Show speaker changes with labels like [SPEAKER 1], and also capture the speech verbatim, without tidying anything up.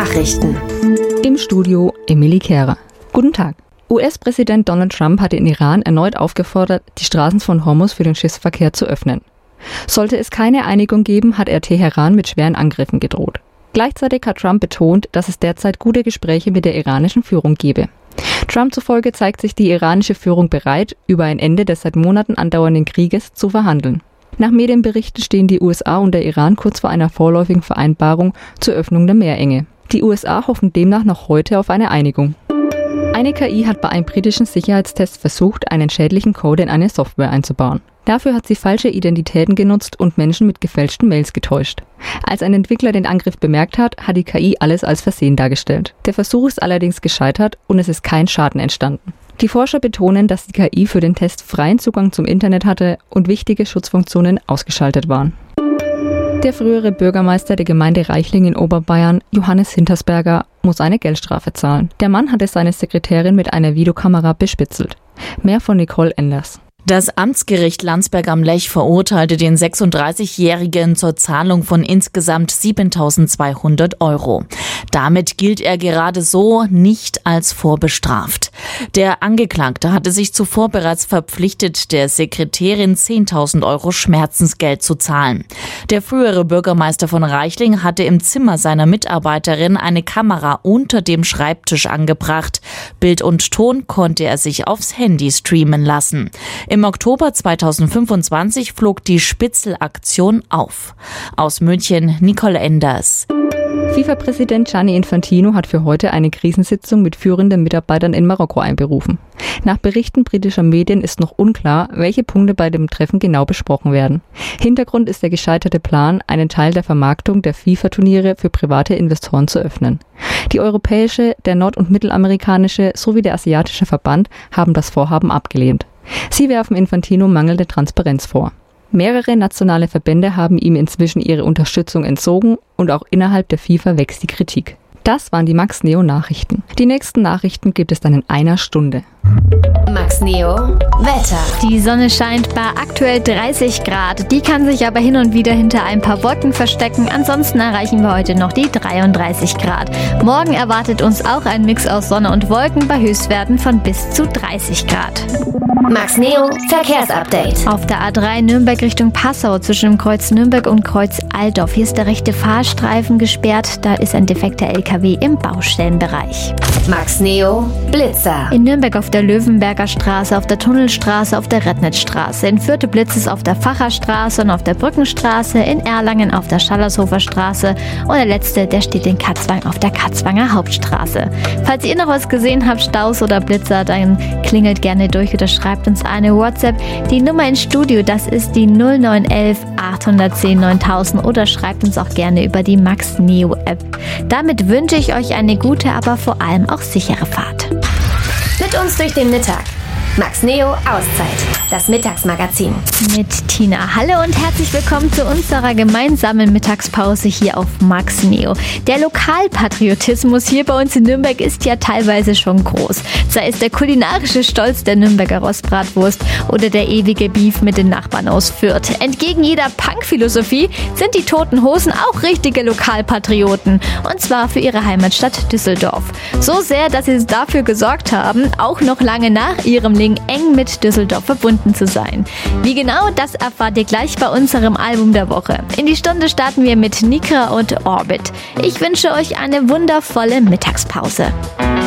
[SPEAKER 1] Nachrichten.
[SPEAKER 2] Im Studio Emily Kehrer. Guten Tag. U S-Präsident Donald Trump hat den Iran erneut aufgefordert, die Straßen von Hormuz für den Schiffsverkehr zu öffnen. Sollte es keine Einigung geben, hat er Teheran mit schweren Angriffen gedroht. Gleichzeitig hat Trump betont, dass es derzeit gute Gespräche mit der iranischen Führung gebe. Trump zufolge zeigt sich die iranische Führung bereit, über ein Ende des seit Monaten andauernden Krieges zu verhandeln. Nach Medienberichten stehen die U S A und der Iran kurz vor einer vorläufigen Vereinbarung zur Öffnung der Meerenge. Die U S A hoffen demnach noch heute auf eine Einigung. Eine K I hat bei einem britischen Sicherheitstest versucht, einen schädlichen Code in eine Software einzubauen. Dafür hat sie falsche Identitäten genutzt und Menschen mit gefälschten Mails getäuscht. Als ein Entwickler den Angriff bemerkt hat, hat die K I alles als Versehen dargestellt. Der Versuch ist allerdings gescheitert und es ist kein Schaden entstanden. Die Forscher betonen, dass die K I für den Test freien Zugang zum Internet hatte und wichtige Schutzfunktionen ausgeschaltet waren. Der frühere Bürgermeister der Gemeinde Reichling in Oberbayern, Johannes Hintersberger, muss eine Geldstrafe zahlen. Der Mann hatte seine Sekretärin mit einer Videokamera bespitzelt. Mehr von Nicole Enders.
[SPEAKER 3] Das Amtsgericht Landsberg am Lech verurteilte den sechsunddreißigjährigen zur Zahlung von insgesamt siebentausendzweihundert Euro. Damit gilt er gerade so nicht als vorbestraft. Der Angeklagte hatte sich zuvor bereits verpflichtet, der Sekretärin zehntausend Euro Schmerzensgeld zu zahlen. Der frühere Bürgermeister von Reichling hatte im Zimmer seiner Mitarbeiterin eine Kamera unter dem Schreibtisch angebracht. Bild und Ton konnte er sich aufs Handy streamen lassen. Im Oktober zweitausendfünfundzwanzig flog die Spitzelaktion auf. Aus München Nicole Enders.
[SPEAKER 2] FIFA-Präsident Gianni Infantino hat für heute eine Krisensitzung mit führenden Mitarbeitern in Marokko einberufen. Nach Berichten britischer Medien ist noch unklar, welche Punkte bei dem Treffen genau besprochen werden. Hintergrund ist der gescheiterte Plan, einen Teil der Vermarktung der FIFA-Turniere für private Investoren zu öffnen. Die europäische, der nord- und mittelamerikanische sowie der asiatische Verband haben das Vorhaben abgelehnt. Sie werfen Infantino mangelnde Transparenz vor. Mehrere nationale Verbände haben ihm inzwischen ihre Unterstützung entzogen und auch innerhalb der FIFA wächst die Kritik. Das waren die Max Neo Nachrichten. Die nächsten Nachrichten gibt es dann in einer Stunde.
[SPEAKER 1] Max Neo Wetter.
[SPEAKER 4] Die Sonne scheint bei aktuell dreißig Grad. Die kann sich aber hin und wieder hinter ein paar Wolken verstecken. Ansonsten erreichen wir heute noch die dreiunddreißig Grad. Morgen erwartet uns auch ein Mix aus Sonne und Wolken bei Höchstwerten von bis zu dreißig Grad.
[SPEAKER 1] Max Neo Verkehrsupdate.
[SPEAKER 4] Auf der A drei Nürnberg Richtung Passau zwischen dem Kreuz Nürnberg und Kreuz Altdorf. Hier ist der rechte Fahrstreifen gesperrt. Da ist ein defekter L K W im Baustellenbereich.
[SPEAKER 1] Max Neo Blitzer.
[SPEAKER 4] In Nürnberg auf der Löwenberger Straße, auf der Tunnelstraße, auf der Rednitzstraße. In Fürth blitzt es auf der Facherstraße und auf der Brückenstraße. In Erlangen auf der Schallershofer Straße. Und der letzte, der steht in Katzwang auf der Katzwanger Hauptstraße. Falls ihr noch was gesehen habt, Staus oder Blitzer, dann klingelt gerne durch oder schreibt uns eine WhatsApp. Die Nummer ins Studio, das ist die null neun eins eins acht eins null neuntausend oder schreibt uns auch gerne über die Max Neo App. Damit wünsche ich euch eine gute, aber vor allem auch sichere Fahrt.
[SPEAKER 1] Mit uns durch den Mittag. Max Neo Auszeit, das Mittagsmagazin.
[SPEAKER 4] Mit Tina. Hallo und herzlich willkommen zu unserer gemeinsamen Mittagspause hier auf Max Neo. Der Lokalpatriotismus hier bei uns in Nürnberg ist ja teilweise schon groß. Sei es der kulinarische Stolz der Nürnberger Rostbratwurst oder der ewige Beef mit den Nachbarn aus Fürth. Entgegen jeder Punk-Philosophie sind die Toten Hosen auch richtige Lokalpatrioten. Und zwar für ihre Heimatstadt Düsseldorf. So sehr, dass sie dafür gesorgt haben, auch noch lange nach ihrem eng mit Düsseldorf verbunden zu sein. Wie genau, das erfahrt ihr gleich bei unserem Album der Woche. In die Stunde starten wir mit Nikra und Orbit. Ich wünsche euch eine wundervolle Mittagspause.